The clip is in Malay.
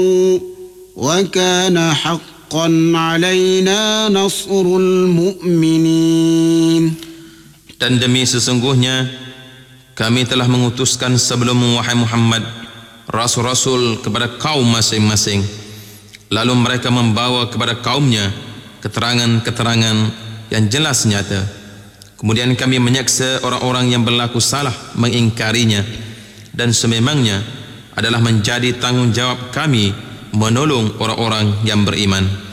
وكان حقا علينا نصر المؤمنين. Dan demi sesungguhnya kami telah mengutuskan sebelum wahai Muhammad rasul-rasul kepada kaum masing-masing, lalu mereka membawa kepada kaumnya keterangan-keterangan yang jelas nyata. Kemudian kami menyeksa orang-orang yang berlaku salah mengingkarinya, dan sememangnya adalah menjadi tanggungjawab kami menolong orang-orang yang beriman.